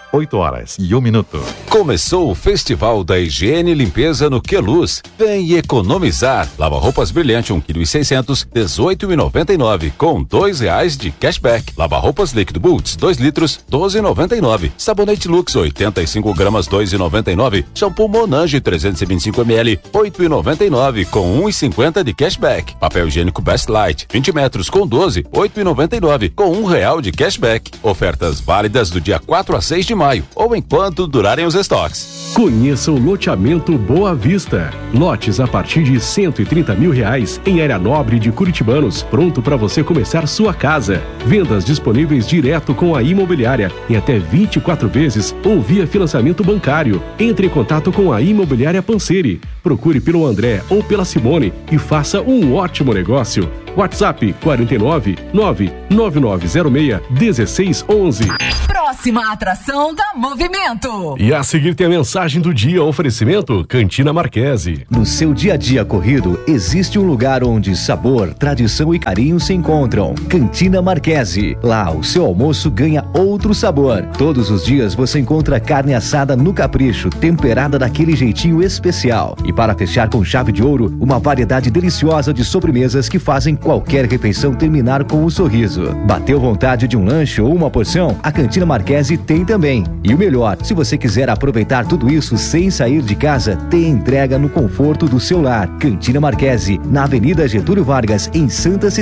8h01. Começou o Festival da Higiene e Limpeza no Queluz. Vem economizar. Lava-roupas Brilhante 1,6 kg, R$18,99, com R$2 de cashback. Lava-roupas líquido Boots 2 litros, R$12,99. Sabonete Lux 85 gramas, R$2,99. Shampoo Monange 325 ml, R$8,99, com R$1,50 de cashback. Papel higiênico Best Light 20 metros com 12, R$8,99, com R$1 de cashback. Ofertas válidas do dia 4 a 6 de maio, ou enquanto durarem os estoques. Conheça o loteamento Boa Vista. Lotes a partir de R$130 mil em área nobre de Curitibanos, pronto para você começar sua casa. Vendas disponíveis direto com a imobiliária em até 24 vezes ou via financiamento bancário. Entre em contato com a Imobiliária Panseri. Procure pelo André ou pela Simone e faça um ótimo negócio. WhatsApp 49 99906 1611. Próxima atração da Movimento. E a seguir tem a mensagem do dia, oferecimento Cantina Marquese. No seu dia a dia corrido, existe um lugar onde sabor, tradição e carinho se encontram. Cantina Marquese. Lá, o seu almoço ganha outro sabor. Todos os dias você encontra carne assada no capricho, temperada daquele jeitinho especial. E para fechar com chave de ouro, uma variedade deliciosa de sobremesas que fazem qualquer refeição terminar com um sorriso. Bateu vontade de um lanche ou uma porção? A Cantina Marquese tem também. E o melhor, se você quiser aproveitar tudo isso sem sair de casa, tem entrega no conforto do seu lar. Cantina Marquese, na Avenida Getúlio Vargas, em Santa Cecília.